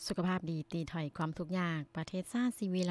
สุขภาพดีตีถอยความทุกข์ยากประเทศชาติสิวิไล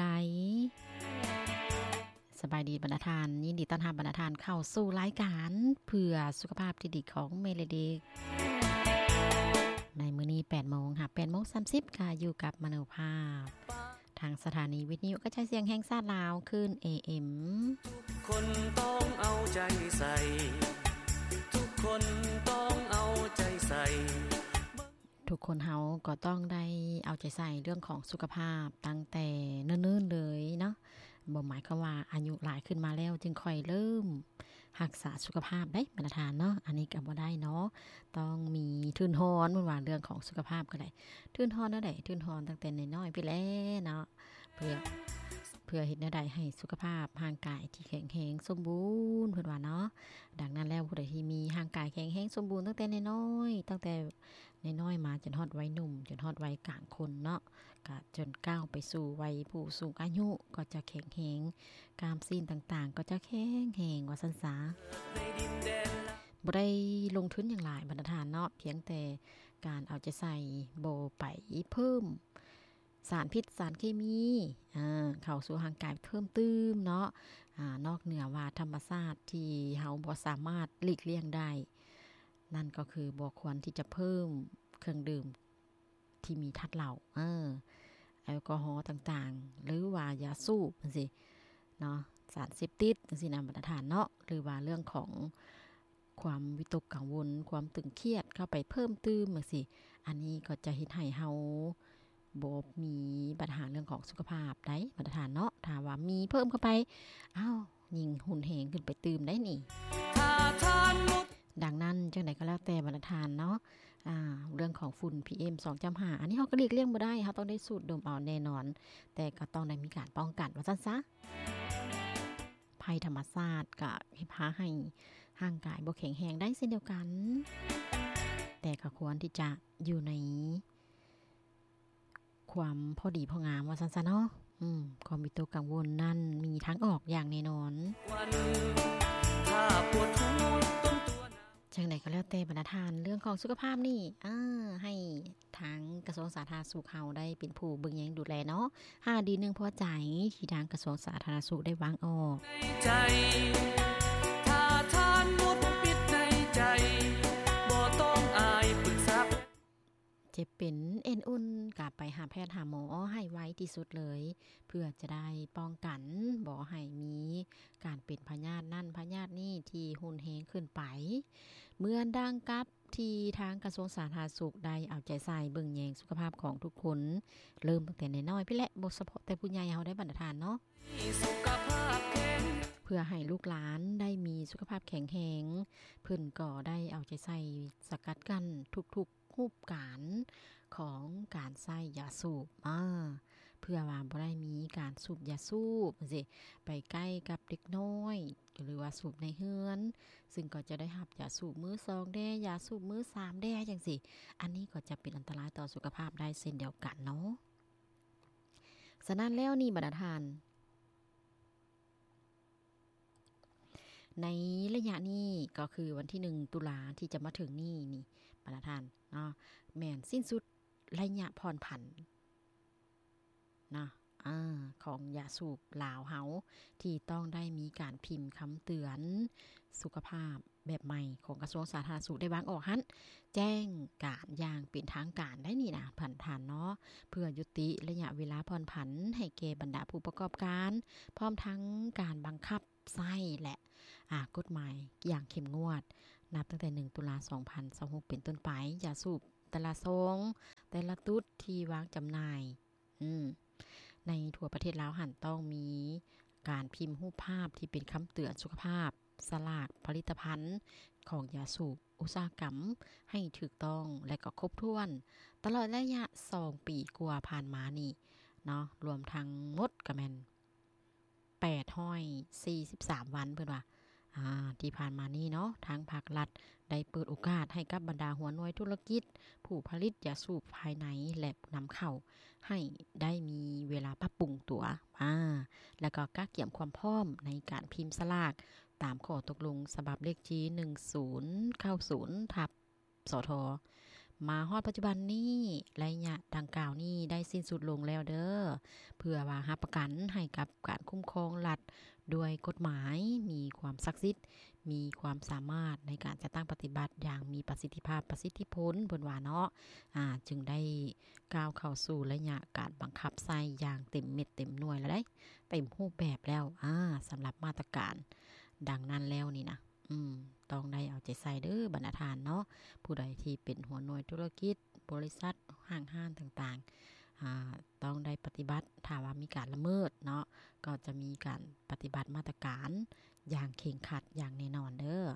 สบายดีบรรณาทานยินดีต้อนรับบรรณาทานเข้าสู่รายการเพื่อสุขภาพที่ดีของเมเลดิกในมื้อนี้ 8:00 นค่ะ 8:30 ค่ะอยู่กับมโนภาพทางสถานีวิทยุกระจายเสียงแห่งชาติลาวคลื่น AM ทุกคนต้องเอาใจใส่ทุกคนต้องเอาใจใส่ทุกคนเฮาก็ต้องได้เอาใจใส่เรื่องของสุขภาพตั้งแต่เนิ่นๆเลยเนาะบ่หมายความว่าอายุหลายขึ้นมาแล้วจึงค่อยเริ่มรักษาสุขภาพได้มาตรฐานเนาะอันนี้ก็บ่ได้เนาะต้องมีทุนฮอนมันว่าเรื่องของสุขภาพก็ได้ทุนฮอนเนาะได้ทุนฮอนตั้งแต่น้อยๆไปแล้วเนาะเพื่อเฮ็ดแนวใดให้สุขภาพร่างกายที่แข็งแรงสมบูรณ์เพิ่นว่าเนาะดังนั้นแล้วผู้ใดที่มีร่างกายแข็งแรงสมบูรณ์ตั้งแต่น้อยๆตั้งแต่น้อยๆมาจนฮอดวัยหนุ่มจนฮอดวัยกลางคนเนาะก็จนก้าวไปสู่วัยผู้สูงอายุก็จะแข็งแรงกล้ามซีนต่างๆก็จะแข็งแรงว่าซั่นซะบ่ได้ลงทุนอย่างหลายบรรดาเนาะเพียงแต่การเอาใจใส่บ่ไปเพิ่มสารพิษสารเคมีเข้าสู่ร่างกายเพิ่มตื้มเนาะนอกเหนือว่าธรรมชาติที่เฮาบ่สามารถหลีกเลี่ยงได้นั่นก็คือบ่ควรที่จะเพิ่มเครื่องดื่มที่มีทัดเหล้าแอลกอฮอล์ต่างๆหรือว่ายาสูบจังซี่เนาะสารเสพติดจังซี่นะบรรดาเนาะหรือว่าเรื่องของความวิตกกังวลความตึงเครียดเข้าไปเพิ่มตื้มจังซี่อันนี้ก็จะเฮ็ดให้เฮาบ่มีปัญหาเรื่องของสุขภาพได้บรรดาเนาะถ้าว่ามีเพิ่มเข้าไปยิ่งหุ่นแหงขึ้นไปตื้มได้นี่ดังนั้นจังได๋ก็แล้วแต่บรรดาเนาะเรื่องของฝุ่น PM 2.5 อันนี้เฮาก็หลีกเลี่ยงบ่ได้เฮาต้องได้สูดดมเอาแน่นอนแต่ก็ต้องได้มีการป้องกันว่าซั่นซะภัยธรรมชาติก็พาให้ร่างกายบ่แข็งแรงได้เช่นเดียวกันแต่ก็ควรที่จะอยู่ในความพอดีพองามว่าซั่นซะเนาะความวิตกกังวลนั่นมีทางออกอย่างแน่นอนถ้าปวดหัวจังได๋ก็แล้วแต่บรรณาทานเรื่องของสุขภาพนี่ให้ทางกระทรวงสาธารณสุขเฮาได้เป็นผู้เบิ่งแยงดูแลเนาะดีนึงพอใจที่ทางกระทรวงสาธารณสุขได้วางออกใจถ้าทานหมดปิดในใจบ่ต้องอายปรึกษาเจ็บเป็นเอ็นอุ่นก็ไปหาแพทย์หาหมอให้ไวที่สุดเลยเพื่อจะได้ป้องกันบ่ให้มีการเป็นพยาธินั่นพยาธินี่ที่รุนแรงขึ้นไปเหมือนดังกับที่ทางกระทรวงสาธารณสุขได้เอาใจใส่เบิ่งแยงสุขภาพของทุกคนเริ่มตั้งแต่น้อยๆพี่แหละบ่เฉพาะแต่ผู้ใหญ่เฮาได้บรรดาทานเนาะเพื่อให้ลูกหลานได้มีสุขภาพแข็งแรงเพิ่นก็ได้เอาใจใส่สกัดกั้นทุกๆรูปการของการใช้ยาสูบเพื่อว่าบ่ได้มีการสูบยาสูบจังซี่ไปใกล้กับเด็กน้อยหรือว่าสูบในเรือนซึ่งก็จะได้รับยาสูบมื้อ2แด่ยาสูบมื้อ3แด่จังซี่อันนี้ก็จะเป็นอันตรายต่อสุขภาพได้เช่นเดียวกันเนาะฉะนั้นแล้วนี่บรรดาท่านในระยะนี้ก็คือวันที่1ตุลาที่จะมาถึงนี่บรรดาท่านเนาะแม่นสิ้นสุดระยะผ่อนผันนะของยาสูบลาวเฮาที่ต้องได้มีการพิมพ์คำเตือนสุขภาพแบบใหม่ของกระทรวงสาธารณสุขได้วางออกหั่นแจ้งการอย่างเป็นทางการได้นี่นะผ่านทานเนาะเพื่อยุติระยะเวลาผ่อนผันให้แก่บรรดาผู้ประกอบการพร้อมทั้งการบังคับใช้และกฎหมายอย่างเข้มงวดนับตั้งแต่1ตุลา2026เป็นต้นไปยาสูบแต่ละซองแต่ละตุ๊ดที่วางจำหน่ายในทั่วประเทศลาวหั่นต้องมีการพิมพ์รูปภาพที่เป็นคำเตือนสุขภาพสลากผลิตภัณฑ์ของยาสูบอุตสาหกรรมให้ถูกต้องและก็ครบถ้วนตลอดระยะ2ปีกว่าผ่านมานี่เนาะรวมทั้งหมดก็แม่น843วันเพิ่นว่าที่ผ่านมานี้เนาะทางภาครัฐได้เปิดโอกาสให้กับบรรดาหัวหน่วยธุรกิจผู้ผลิตยาสูบภายในและนำเข้าให้ได้มีเวลาปรับปรุงตัวแล้วก็กะเกี่ยมความพร้อมในการพิมพ์สลากตามข้อตกลงฉบับเลขที่1090/สทมาฮอดปัจจุบันนี้ระยะดังกล่าวนี้ได้สิ้นสุดลงแล้วเด้อเพื่อว่ารับประกันให้กับการคุ้มครองรัฐด้วยกฎหมายมีความศักดิ์สิทธิ์มีความสามารถในการจัดตั้งปฏิบัติอย่างมีประสิทธิภาพประสิทธิผลเพิ่นว่าเนาะจึงได้ก้าวเข้าสู่ระยะการบังคับใช้อย่างเต็มเม็ดเต็มหน่วยแล้วได้เต็มรูปแบบแล้วสำหรับมาตรการดังนั้นแล้วนี่นะต้องได้เอาใจใส่เด้อบรรณาทานเนาะผู้ใดที่เป็นหัวหน่วยธุรกิจบริษัทห้างต่างๆต้องได้ปฏิบัติถ้าว่ามีการละเมิดเนาะก็จะมีการปฏิบัติมาตรการอย่างเคร่งครัดอย่างแน่นอนเด้อ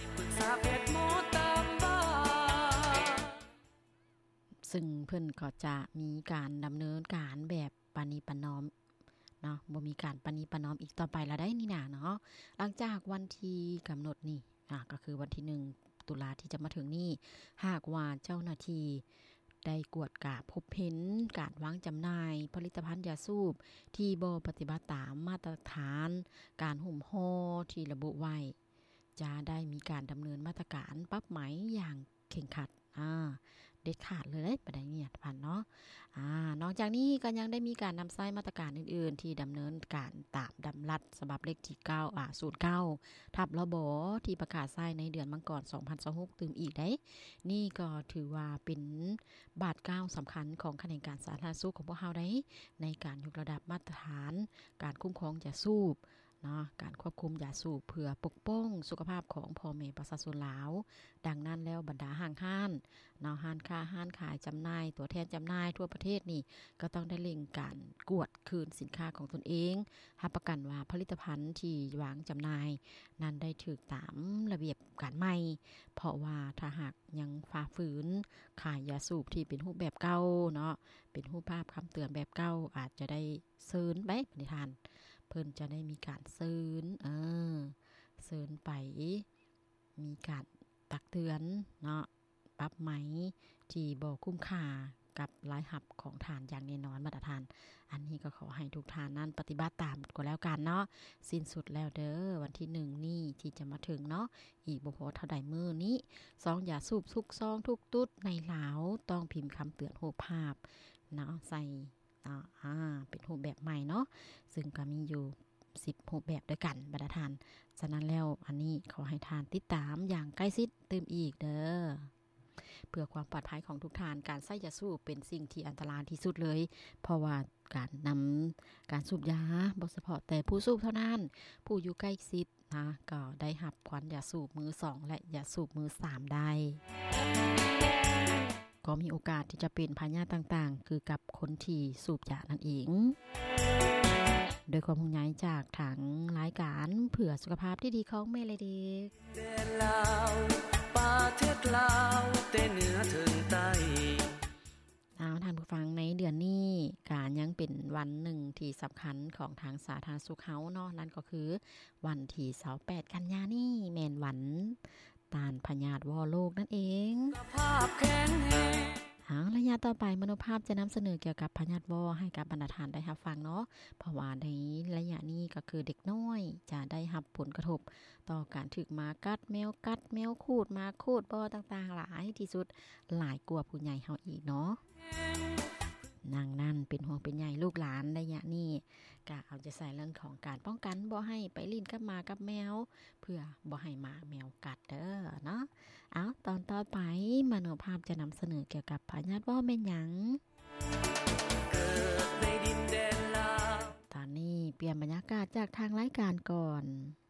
ซึ่งเพิ่นก็จะมีการดำเนินการแบบปณีประนอมเนาะบ่มีการปณีประนอมอีกต่อไปแล้วได้นี่นะเนาะหลังจากวันที่กำหนดนี่ก็คือวันที่1ตุลาที่จะมาถึงนี่หากว่าเจ้าหน้าที่ได้กวดกะพบเห็นการวางจำหน่ายผลิตภัณฑ์ยาสูบที่บ่ปฏิบัติตามมาตรฐานการห่มห่อที่ระบุไว้จะได้มีการดำเนินมาตรการปรับไหมอย่างเคร่งครัดเด็ดขาดเลยประเด็นนี้ผ่านเนาะนอกจากนี้ก็ยังได้มีการนำใช้มาตรการอื่นๆที่ดำเนินการตามดำรัสฉบับเลขที่09 ทับลบที่ประกาศใช้ในเดือนมังกร2026ตื่มอีกได้นี่ก็ถือว่าเป็นบาทก้าวสำคัญของแขนงการสาธารณสุขของพวกเราได้ในการยกระดับมาตรฐานการคุ้มครองยาสูบเนาะการควบคุมยาสูบเพื่อปกป้องสุขภาพของพ่อแม่ประชาชนลาวดังนั้นแล้วบรรดาห้างเนาะห้างขายจำหน่ายตัวแทนจำหน่ายทั่วประเทศนี่ก็ต้องได้เร่งการกวดคืนสินค้าของตนเองรับประกันว่าผลิตภัณฑ์ที่วางจำหน่ายนั้นได้ถูกตามระเบียบการใหม่เพราะว่าถ้าหากยังฝ่าฝืนขายยาสูบที่เป็นรูปแบบเก่าเนาะเป็นรูปภาพคำเตือนแบบเก่าอาจจะได้เซินไปนิทานเพิ่นจะได้มีการเซินไปมีการตักเตือนเนาะปรับไหมที่บ่คุ้มค่ากับรายรับของทานอย่างแน่นอนมาตรฐานอันนี้ก็ขอให้ทุกท่านนั้นปฏิบัติตามก็แล้วกันเนาะสิ้นสุดแล้วเด้อวันที่1นี่ที่จะมาถึงเนาะอีกบ่พอเท่าใดมื้อนี้ซองยาสูบทุกซองทุกตุ๊ดในลาวต้องพิมพ์คำเตือนรูปภาพเนาะใส่เป็นรูปแบบใหม่เนาะซึ่งก็มีอยู่10รูปแบบด้วยกันบรรดาทานฉะนั้นแล้วอันนี้ขอให้ทานติดตามอย่างใกล้ชิดตื่มอีกเด้อเพื่อความปลอดภัยของทุกท่านการใช้ยาสูบเป็นสิ่งที่อันตรายที่สุดเลยเพราะว่าการนำการสูบยาบ่เฉพาะแต่ผู้สูบเท่านั้นผู้อยู่ใกล้ชิดนะก็ได้รับควันยาสูบมือ2และยาสูบมือ3ได้ก็มีโอกาสที่จะเป็นพยาธิต่างๆคือกับคนที่สูบยานั่นเองโดยความห่วงใยจากทางรายการเพื่อสุขภาพที่ดีของแม่เลยเด็กแดนลาวประเทศลาวแต่เหนือถึงใต้ท่านผู้ฟังในเดือนนี้การยังเป็นวันหนึ่งที่สำคัญของทางสาธารณสุขเฮาเนาะนั่นก็คือวันที่28กันยายนนี้แม่นวันต้านพยาธิวอโลกนั่นเองภาพแข็งแรงระยะต่อไปมโนภาพจะนำเสนอเกี่ยวกับพยาธิวอให้กับบรรดาท่านได้รับฟังเนาะเพราะว่าในระยะนี้ก็คือเด็กน้อยจะได้รับผลกระทบต่อการถูกหมากัดแมวคูดหมาคูดบ่ต่างๆหลายที่สุดหลายกว่าผู้ใหญ่เฮาอีกเนาะนั่นเป็นห่วงเป็นใยลูกหลานระยะนี้ก็เอาจะใส่เรื่องของการป้องกันบ่ให้ไปลิ้นกับหมากับแมวเพื่อบ่ให้หมาแมวกัดเด้อเนาะตอนต่อไปมโนภาพจะนำเสนอเกี่ยวกับพยาธิวอแม่นหยังเกิดในดินแดนลาวตอนนี้เปลี่ยนบรรยากาศจากทางรายการก่อน